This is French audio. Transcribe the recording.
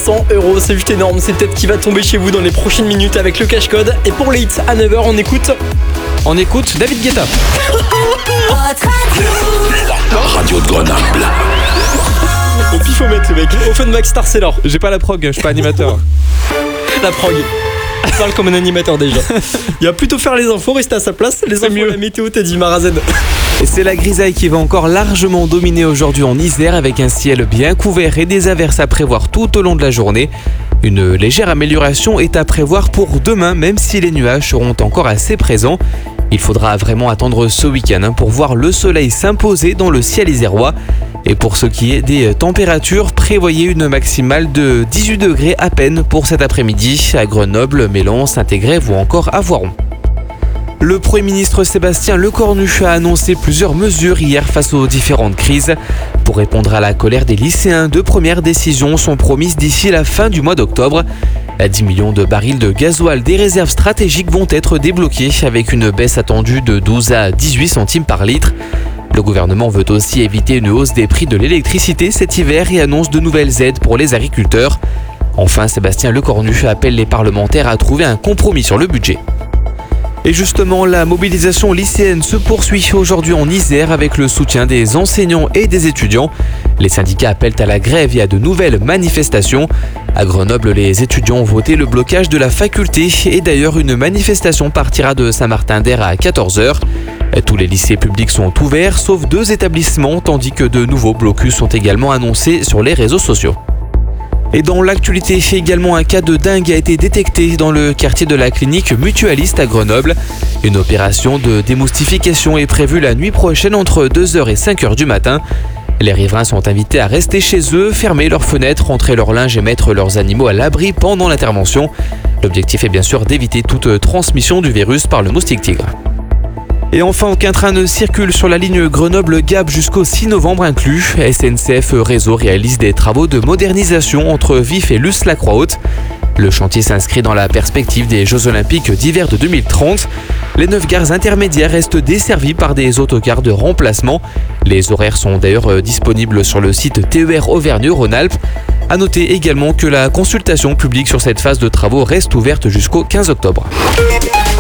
500 €, c'est juste énorme. C'est peut-être qui va tomber chez vous dans les prochaines minutes avec le cash code. Et pour les hits à 9h, on écoute David Guetta. La radio de Grenoble. au pifomètre, le mec. Offenbach Star Sailor. J'ai pas la prog, je suis pas animateur. La prog. Il parle comme un animateur déjà. Il va plutôt faire les infos, rester à sa place. Les infos, mieux. la météo, t'as dit Marazen. Et c'est la grisaille qui va encore largement dominer aujourd'hui en Isère avec un ciel bien couvert et des averses à prévoir tout au long de la journée. Une légère amélioration est à prévoir pour demain, même si les nuages seront encore assez présents. Il faudra vraiment attendre ce week-end pour voir le soleil s'imposer dans le ciel isérois. Et pour ce qui est des températures, prévoyez une maximale de 18 degrés à peine pour cet après-midi à Grenoble, Mélan, Saint-Égrève ou encore à Voiron. Le Premier ministre Sébastien Lecornu a annoncé plusieurs mesures hier face aux différentes crises. Pour répondre à la colère des lycéens, de premières décisions sont promises d'ici la fin du mois d'octobre. 10 millions de barils de gasoil des réserves stratégiques vont être débloqués avec une baisse attendue de 12 à 18 centimes par litre. Le gouvernement veut aussi éviter une hausse des prix de l'électricité cet hiver et annonce de nouvelles aides pour les agriculteurs. Enfin, Sébastien Lecornu appelle les parlementaires à trouver un compromis sur le budget. Et justement, la mobilisation lycéenne se poursuit aujourd'hui en Isère avec le soutien des enseignants et des étudiants. Les syndicats appellent à la grève et à de nouvelles manifestations. À Grenoble, les étudiants ont voté le blocage de la faculté et d'ailleurs une manifestation partira de Saint-Martin-d'Air à 14h. Tous les lycées publics sont ouverts sauf 2 établissements tandis que de nouveaux blocus sont également annoncés sur les réseaux sociaux. Et dans l'actualité, également un cas de dingue a été détecté dans le quartier de la clinique mutualiste à Grenoble. Une opération de démoustification est prévue la nuit prochaine entre 2h et 5h du matin. Les riverains sont invités à rester chez eux, fermer leurs fenêtres, rentrer leur linge et mettre leurs animaux à l'abri pendant l'intervention. L'objectif est bien sûr d'éviter toute transmission du virus par le moustique tigre. Et enfin, aucun train ne circule sur la ligne Grenoble-Gap jusqu'au 6 novembre inclus. SNCF Réseau réalise des travaux de modernisation entre Vif et Luce-la-Croix-Haute. Le chantier s'inscrit dans la perspective des Jeux Olympiques d'hiver de 2030. Les 9 gares intermédiaires restent desservies par des autocars de remplacement. Les horaires sont d'ailleurs disponibles sur le site TER Auvergne-Rhône-Alpes. A noter également que la consultation publique sur cette phase de travaux reste ouverte jusqu'au 15 octobre.